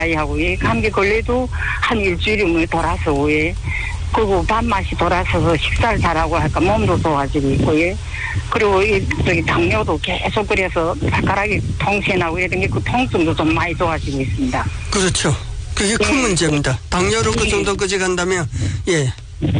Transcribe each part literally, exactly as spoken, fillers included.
하고 예, 감기 걸려도 한 일주일이면 돌아서 예. 그리고 밥맛이 돌아서서 식사를 잘하고 하니까 몸도 좋아지고 있고 예. 그리고 이 저기 당뇨도 계속 그래서 발가락이 통신하고 이런 게 그 통증도 좀 많이 좋아지고 있습니다. 그렇죠. 그게 큰 예. 문제입니다. 당뇨로 그 정도까지 간다면 예.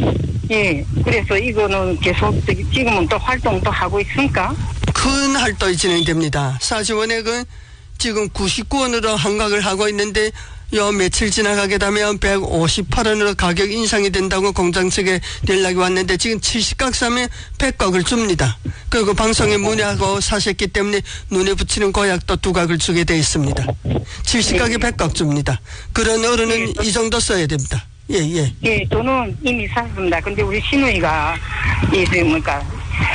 예. 그래서 이거는 계속 저기 지금은 또 활동도 하고 있으니까 큰 활동이 진행됩니다. 사시원에 그 지금 구십구 원으로 한각을 하고 있는데 요 며칠 지나가게 되면 백오십팔 원으로 가격 인상이 된다고 공장 측에 연락이 왔는데 지금 칠십 각 사면 백 각을 줍니다. 그리고 방송에 문의하고 사셨기 때문에 눈에 붙이는 고약도 두 각을 주게 되어 있습니다. 칠십 각에 백 각 줍니다. 그런 어른은 네. 이 정도 써야 됩니다. 예, 예. 예, 저는 이미 샀습니다. 근데 우리 시누이가 이 뭐니까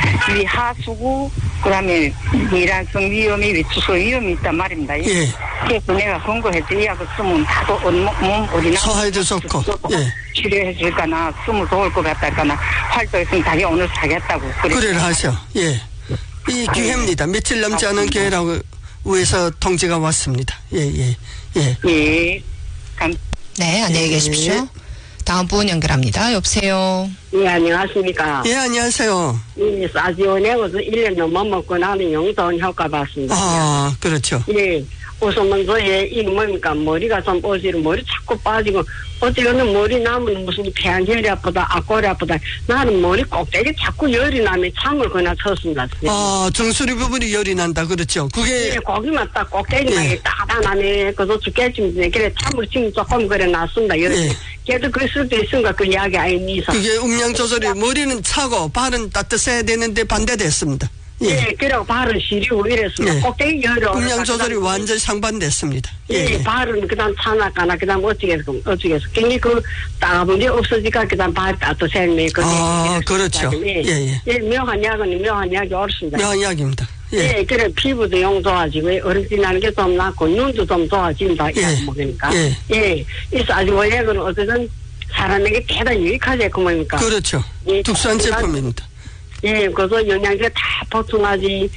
이 하수구 그다음에 미란성 위험이 외투소 위험이 있단 말입니다. 예. 그래서 내가 권고해서 이 약을 쓰면 다도 몸 어디나 소화에도 좋고 예. 치료해 줄까나 쓰면 좋을 것 같다거나 활동했으면 자기 오늘 사겠다고 그래 하셔. 예. 이 기회입니다. 며칠 남지 않은 기회라고 위에서 통지가 왔습니다. 예, 예, 예. 예. 감... 네, 안녕히 계십시오. 예. 다음 분 연결합니다. 여보세요. 예, 안녕하십니까. 예, 안녕하세요. 예, 싸지원하고서 일 년 넘어 먹고 나는 용돈 효과 봤습니다. 아, 그렇죠. 예. 우선 먼저 예, 이거 뭡니까 머리가 좀 어지러 머리 자꾸 빠지고 어찌거는 머리 나면 무슨 폐한혈이 아프다 앞골이 아프다 나는 머리 꼭대기 자꾸 열이 나면 참을 그나 쳤습니다. 아, 정수리 부분이 열이 난다 그렇죠. 그게 예, 거기만 딱 꼭대기만 예. 따다나네 그래서 죽겠지만 그래 참을 지금 조금 그래 놨습니다. 열이 예. 걔도 그럴 수도 있으니까 그 이야기 아닙니다. 그게 음량 조절이 머리는 차고 발은 따뜻해야 되는데 반대됐습니다. 예, 예, 그리고 발은 시리고 이랬습니다. 예. 꼭대기 열어. 음량 조절이 완전히 상반됐습니다. 예, 예, 발은 그다음 차나가나 그다음 어찌겠어, 어찌겠어. 괜히 그 따가운 게 없어지니까 그다음 발 따뜻해네. 아, 그렇죠. 예, 예, 예. 예, 묘한 약은 묘한 약이 옳습니다. 묘한 약입니다. 예, 예, 그래 피부도 영 좋아지고 어른지나는 게 좀 낫고 눈도 좀 좋아진다. 예. 약 먹으니까. 예. 예, 이 싸지고 약은 어쨌든 사람에게 대단히 유익하지 그 뭡니까? 그렇죠. 예, 특수한 제품입니다. 예, 그래서 영양제 다 보충하지,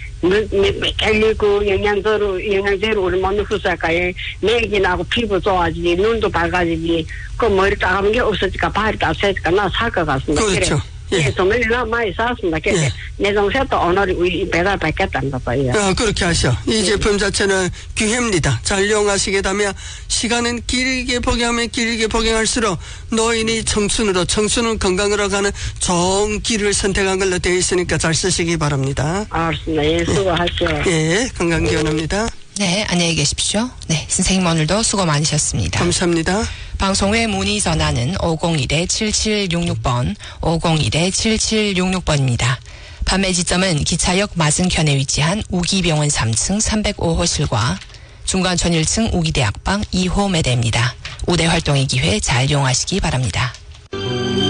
매일 그 영양제로, 영양제로 우리 몸에 흡수할까에 맥이 나고 피부 좋아지지, 눈도 밝아지지, 그 머리 따가운 게 없어지니까 발이 따뜻해지니까 나 살 것 같습니다. 그렇죠. 그래. 예, 정말이나 많이 샀습니다. 그래서 예. 내 동생도 오늘 우리 배달 받겠다는 거예요. 아, 그렇게 하셔. 이 예. 제품 자체는 기회입니다. 잘 이용하시게 되면 시간은 길게 복용하면 길게 복용할수록 노인이 청춘으로, 청춘은 건강으로 가는 좋은 길을 선택한 걸로 되어 있으니까 잘 쓰시기 바랍니다. 알겠습니다. 예, 수고하세요. 예, 건강 기원합니다. 네, 안녕히 계십시오. 네, 선생님 오늘도 수고 많으셨습니다. 감사합니다. 방송 후에 문의 전화는 오공일 칠칠육육 번, 오공일 칠칠육육 번입니다. 판매 지점은 기차역 맞은편에 위치한 우기병원 삼 층 삼백오 호실과 중간촌 일 층 우기대학방 이 호 매대입니다. 우대 활동의 기회 잘 이용하시기 바랍니다.